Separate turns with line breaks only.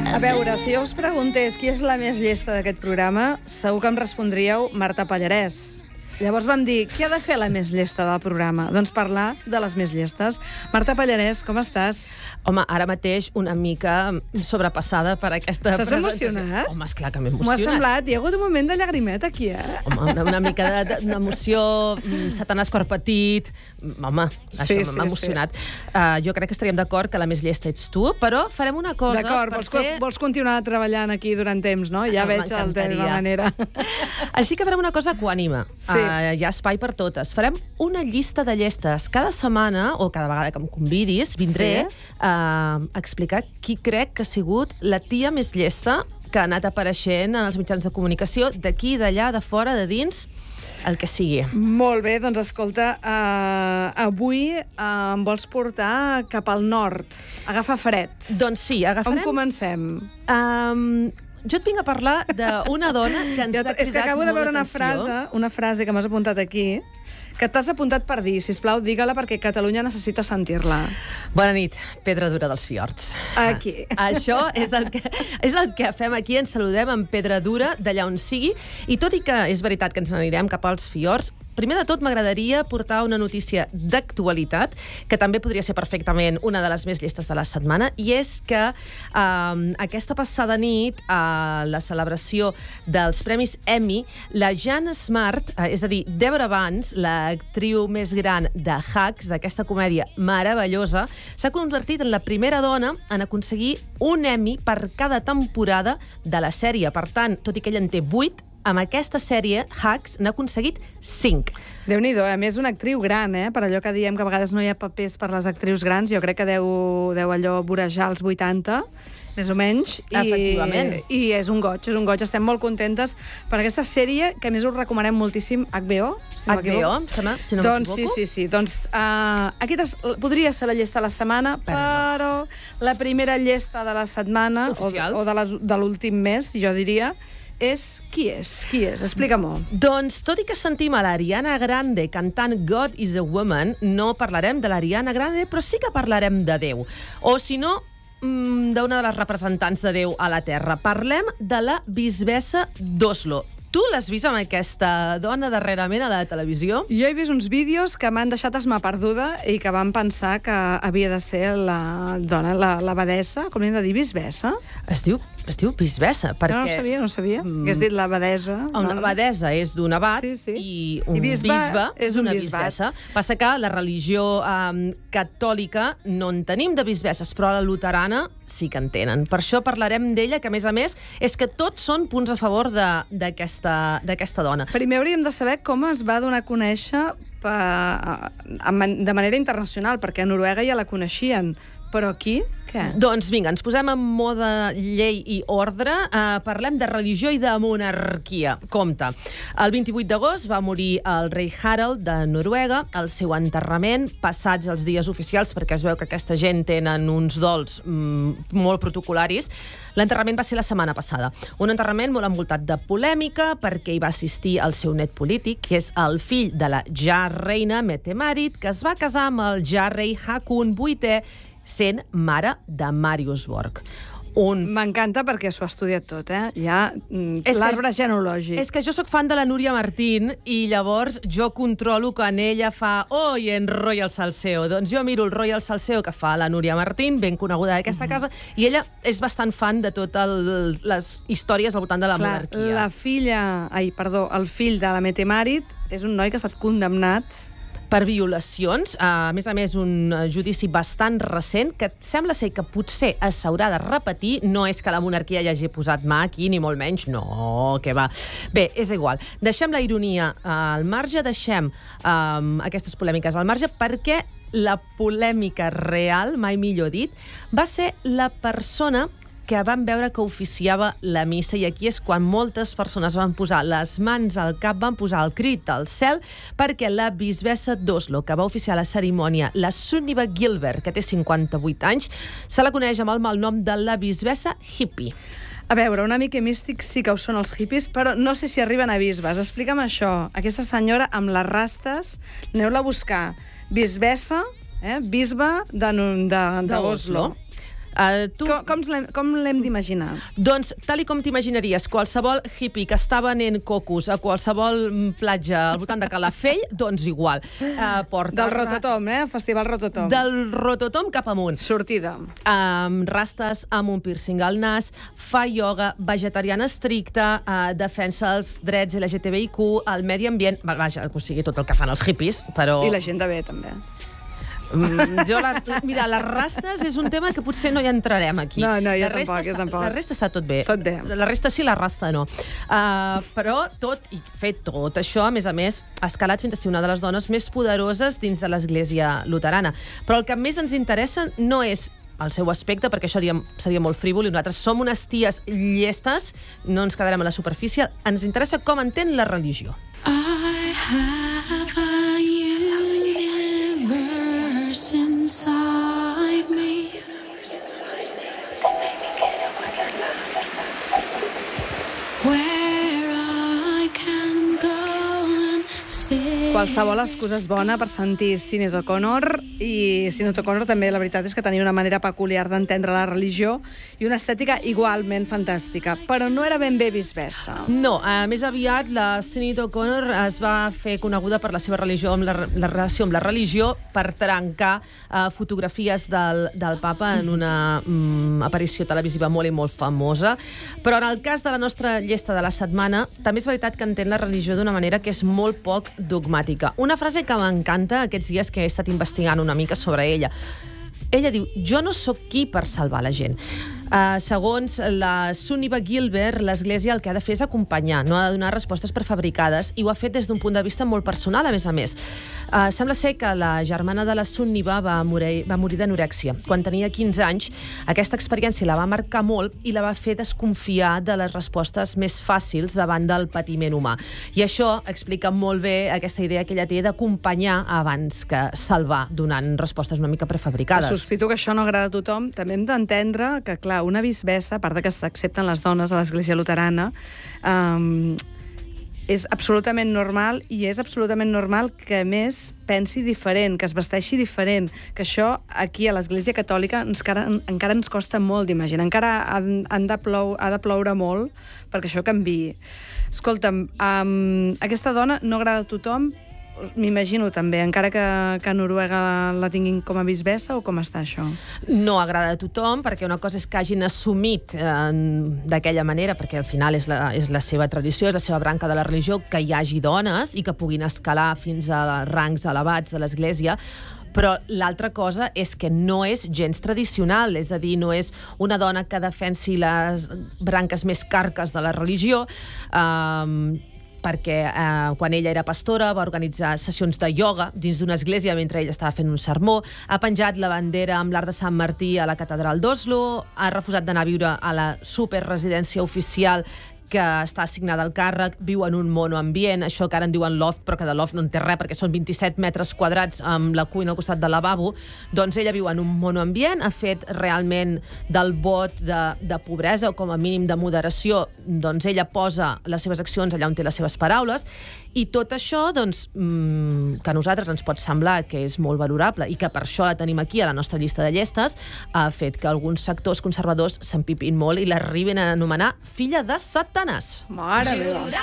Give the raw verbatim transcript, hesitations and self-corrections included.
A veure, si jo us preguntés qui és la més llesta d'aquest programa, segur que em respondríeu Marta Pallarès. Llavors vam dir, què ha de fer la més llesta del programa? Doncs parlar de les més llestes. Marta Pallarès, com estàs?
Home, ara mateix una mica sobrepassada per aquesta
T'has
presentació.
emocionat?
Home, esclar que m'he
M'ho ha
emocionat.
semblat. Hi ha hagut un moment de llagrimet aquí, eh?
Home, una, una mica de- de- d'emoció, mm, Satanàs cor petit. Mm, Home, això
Sí,
m'ha
sí,
emocionat. Uh, jo crec que estaríem d'acord que la més llesta ets tu, però farem una cosa
D'acord,
per
vols,
ser...
vols continuar treballant aquí durant temps, no? Ja
Ah,
veig el de la
m'encantaria.
manera.
Així que farem una cosa equànime.
Sí.
Uh, hi ha espai per totes. Farem una llista de llestes. Cada setmana, o cada vegada que em convidis, vindré
Sí.
a explicar qui crec que ha sigut la tia més llesta que ha anat apareixent en els mitjans de comunicació, d'aquí, d'allà, de fora, de dins, el que sigui.
Molt bé, doncs escolta, uh, avui uh, em vols portar cap al nord. Agafa fred.
Doncs sí,
On
agafarem...
comencem?
Um, jo et vinc a parlar d'una dona que ens
Jo,
ha cridat
és que acabo de
molt
veure una
l'atenció.
frase, una frase que m'has apuntat aquí, que t'has apuntat per dir. Sisplau, digue-la perquè Catalunya necessita sentir-la.
Bona nit, Pedra Dura dels Fiords.
Aquí.
Ah, això és el, que, és el que fem aquí, ens saludem amb Pedra Dura, d'allà on sigui, i tot i que és veritat que ens anirem cap als fiords, primer de tot m'agradaria portar una notícia d'actualitat, que també podria ser perfectament una de les més llestes de la setmana, i és que eh, aquesta passada nit, a la celebració dels Premis Emmy, la Jeanne Smart, eh, és a dir, Deborah Vance, l'actriu més gran de Hacks, d'aquesta comèdia meravellosa, s'ha convertit en la primera dona en aconseguir un Emmy per cada temporada de la sèrie. Per tant, tot i que ella en té vuit, amb aquesta sèrie, Hacks, n'ha aconseguit cinc.
Déu-n'hi-do, a més, una actriu gran, eh? Per allò que diem que a vegades no hi ha papers per les actrius grans, jo crec que deu, deu allò vorejar els vuitanta, més o menys. I,
Efectivament.
I és un goig, és un goig. Estem molt contentes per aquesta sèrie, que a més us recomanem moltíssim, H B O, si no
H B O, em sembla, si no
doncs
m'equivoco.
sí, sí, sí. Doncs uh, aquesta és- podria ser la llesta de la setmana, però la primera llesta de la setmana,
Oficial.
o, o de les- de l'últim mes, jo diria, és... Qui és? Qui és? Explica-m'ho.
Doncs, tot i que sentim a l'Ariana Grande cantant God is a Woman, no parlarem de l'Ariana Grande, però sí que parlarem de Déu. O, si no, mm, d'una de les representants de Déu a la Terra. Parlem de la bisbessa d'Oslo. Tu l'has vist amb aquesta dona darrerament a la televisió?
Jo he vist uns vídeos que m'han deixat esmaperduda i que van pensar que havia de ser la dona, la, la abadessa, com hem de dir, bisbessa.
Es diu, es diu bisbessa, perquè...
No, no ho sabia, no ho sabia.
Mm.
Que has dit l'abadesa.
Una abadesa és d'un abat
Sí, sí.
i
I
un
bisbe
bisbe
és
és
un
una
bisbat.
bisbessa. Passa que la religió um, catòlica no en tenim de bisbesses, però la luterana sí que en tenen. Per això parlarem d'ella, que a més a més és que tots són punts a favor de- d'aquesta d'aquesta dona.
Primer hauríem de saber com es va donar a conèixer pa, de manera internacional, perquè a Noruega ja la coneixien, però aquí, què?
Doncs vinga, ens posem en mode llei i ordre. Uh, parlem de religió i de monarquia. Compte. El vint-i-vuit d'agost va morir el rei Harald de Noruega. El seu enterrament, passats els dies oficials, perquè es veu que aquesta gent tenen uns dols mm, molt protocolaris, l'enterrament va ser la setmana passada. Un enterrament molt envoltat de polèmica, perquè hi va assistir el seu net polític, que és el fill de la ja reina Mette-Marit, que es va casar amb el ja rei Hakon vuitè, sent mare de Marius Borg. Un...
M'encanta perquè s'ho ha estudiat tot, eh? Ja, mm,
És que-
l'arbre genealògic.
És que jo sóc fan de la Núria Martín i llavors jo controlo quan ella fa oi, en Royal Salseo. Doncs jo miro el Royal Salseo que fa la Núria Martín, ben coneguda d'aquesta
Mhm.
casa, i ella és bastant fan de totes les històries al voltant de la
Clar,
monarquia.
la filla, ai, perdó, el fill de la Mette-Marit és un noi que ha estat condemnat.
Per violacions, a més a més un judici bastant recent, que sembla ser que potser es s'haurà de repetir. No és que la monarquia hi hagi posat mà aquí, ni molt menys, no, que va. Bé, és igual. Deixem la ironia al marge, deixem um, aquestes polèmiques al marge, perquè la polèmica real, mai millor dit, va ser la persona que van veure que oficiava la missa, i aquí és quan moltes persones van posar les mans al cap, van posar el crit al cel, perquè la bisbessa d'Oslo, que va oficiar la cerimònia, la Sunniva Gilbert, que té cinquanta-vuit anys, se la coneix amb el malnom de la bisbessa hippie.
A veure, una mica místic sí que ho són els hippies, però no sé si arriben a bisbes. Explica'm això. Aquesta senyora amb les rastes, aneu-la a buscar. Bisbessa, eh? Bisbe de, de, de Oslo.
Uh, tu...
Com, com l'hem- com l'hem d'imaginar?
Doncs, tal i com t'imaginaries, qualsevol hippie que està venent cocos a qualsevol mm, platja al voltant de Calafell, doncs igual. Uh, porta
Del Rototom, eh? Festival Rototom.
Del Rototom cap amunt.
Sortida.
Amb rastes, amb un piercing al nas, fa ioga, vegetariana estricta, uh, defensa els drets L G T B I Q, el medi ambient, vaja, o sigui, tot el que fan els hippies, però...
I la gent de bé, també.
Mm, jo la, mira, les rastes és un tema que potser no hi entrarem aquí.
No, no, jo
La resta
tampoc, jo
està,
tampoc.
La resta està tot bé.
Tot bé.
La resta sí, la rasta no. Uh, però tot, i fet tot això, a més a més, ha escalat fins a ser una de les dones més poderoses dins de l'Església luterana. Però el que més ens interessa no és el seu aspecte, perquè això seria, seria molt frívol, i nosaltres som unes ties llestes, no ens quedarem a la superfície, ens interessa com entén la religió.
I have a universe inside me. Where I can go and spend.
Qualsevol excusa és bona per sentir Sinéad O'Connor, i Sinéad O'Connor també, la veritat és que tenia una manera peculiar d'entendre la religió i una estètica igualment fantàstica, però no era ben bé bisbessa.
No, uh, més aviat la Sinéad O'Connor es va fer coneguda per la seva religió, amb la, la relació amb la religió, per trencar uh, fotografies del, del papa en una um, aparició televisiva molt i molt famosa. Però en el cas de la nostra llesta de la setmana, també és veritat que entén la religió d'una manera que és molt poc dogmàtica. Una frase que m'encanta aquests dies que he estat investigant una mica sobre ella. Ella diu, jo no sóc qui per salvar la gent. Uh, segons la Sunniva Gilbert, l'Església el que ha de fer és acompanyar, no ha de donar respostes prefabricades, i ho ha fet des d'un punt de vista molt personal, a més a més. Uh, sembla ser que la germana de la Sunniva va morir, va morir d'anorèxia. Quan tenia quinze anys, aquesta experiència la va marcar molt i la va fer desconfiar de les respostes més fàcils davant del patiment humà. I això explica molt bé aquesta idea que ella té d'acompanyar abans que salvar, donant respostes una mica prefabricades.
Sospito que això no agrada a tothom. També hem d'entendre que, clar, una bisbessa, a part de que s'accepten les dones a l'Església luterana, um, és absolutament normal, i és absolutament normal que, a més, pensi diferent, que es vesteixi diferent, que això aquí a l'Església catòlica ens, encara, encara ens costa molt d'imaginar. Encara han, han de plou, ha de ploure molt perquè això canviï. Escolta'm, um, aquesta dona no agrada a tothom, m'imagino també, encara que, que a Noruega la tinguin com a bisbessa, o com està això?
No agrada a tothom, perquè una cosa és que hagin assumit eh, d'aquella manera, perquè al final és la, és la seva tradició, és la seva branca de la religió, que hi hagi dones i que puguin escalar fins a rangs elevats de l'Església, però l'altra cosa és que no és gens tradicional, és a dir, no és una dona que defensi les branques més carques de la religió, eh, perquè eh, quan ella era pastora va organitzar sessions de ioga dins d'una església mentre ella estava fent un sermó, ha penjat la bandera amb l'Arc de Sant Martí a la catedral d'Oslo, ha refusat d'anar a viure a la superresidència oficial que està assignada al càrrec, viu en un monoambient, això que ara en diuen loft, però que de loft no en té res, perquè són vint-i-set metres quadrats amb la cuina al costat del lavabo. Doncs ella viu en un monoambient, ha fet realment del vot de, de pobresa, o com a mínim de moderació, doncs ella posa les seves accions allà on té les seves paraules, i tot això, doncs, mmm, que a nosaltres ens pot semblar que és molt valorable i que per això la tenim aquí a la nostra llista de llestes, ha fet que alguns sectors conservadors s'empipin molt i l'arribin a anomenar filla de Satanàs.
Mare meva.